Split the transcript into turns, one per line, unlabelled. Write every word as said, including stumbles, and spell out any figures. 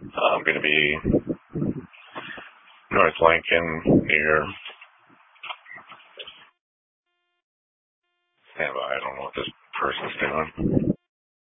I'm going to be North Lincoln near. Yeah, but I don't know what this person's doing.